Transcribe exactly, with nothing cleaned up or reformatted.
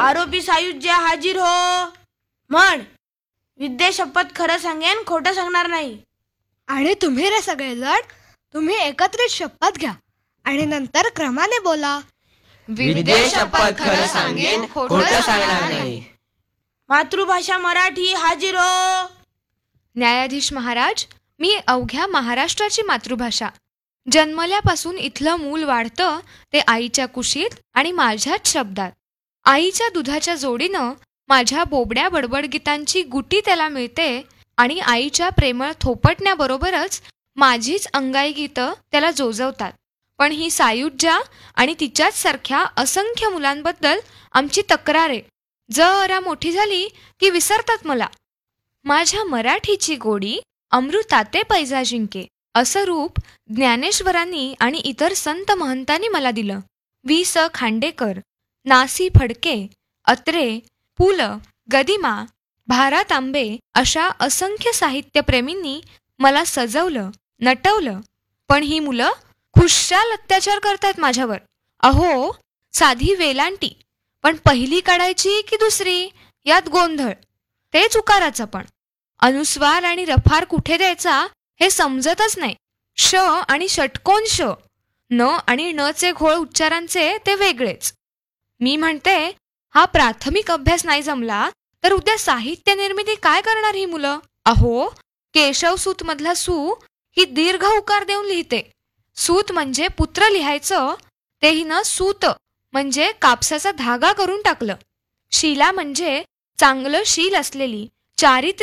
आरोपी सायुज्य हाजीर हो. म्हण, विद्या शपथ खरं सांगेन, खोटं सांगणार नाही. आणि तुम्ही रे सगळेजण, तुम्ही एकत्रित शपथ घ्या आणि नंतर क्रमाने बोला. विद्या शपथ खरं सांगेन, खोटं सांगणार नाही. मातृभाषा मराठी हाजीर हो. न्यायाधीश महाराज, मी अवघ्या महाराष्ट्राची मातृभाषा. जन्मल्यापासून इथलं मूल वाढतं ते आईच्या कुशीत आणि माझ्याच शब्दात. आईच्या दुधाच्या जोडीनं माझ्या बोबड्या बडबडगीतांची गुटी त्याला मिळते आणि आईच्या प्रेमळ थोपटण्याबरोबरच माझीच अंगाई गीतं त्याला जोजवतात. पण ही सायुज्या आणि तिच्याच सारख्या असंख्य मुलांबद्दल आमची तक्रार आहे. जरा मोठी झाली की विसरतात मला. माझ्या मराठीची गोडी अमृताते पैजा जिंके असं रूप ज्ञानेश्वरांनी आणि इतर संत महंतांनी मला दिलं. वि स खांडेकर, नासी फडके, अत्रे, पु ल, गदिमा, भा. तांबे अशा असंख्य साहित्यप्रेमींनी मला सजवलं, नटवलं. पण ही मुलं खुशाल अत्याचार करतात माझ्यावर. अहो, साधी वेलांटी, पण पहिली काढायची की दुसरी यात गोंधळ. तेच उकाराचं पण. अनुस्वार आणि रफार कुठे द्यायचा हे समजतच नाही. श आणि षटकोन श, न आणि न चे घोळ उच्चारांचे ते वेगळेच. मी म्हणते, हा प्राथमिक अभ्यास नाही जमला तर उद्या साहित्य निर्मिती काय करणार ही मुलं? अहो, केशवसूत मधला सू ही दीर्घ उकार देऊन लिहिते. सूत म्हणजे पुत्र लिहायचं, ते हिनं सूत म्हणजे कापसाचा धागा करून टाकलं. शीला म्हणजे चांगलं शील असलेली, चारित्र्य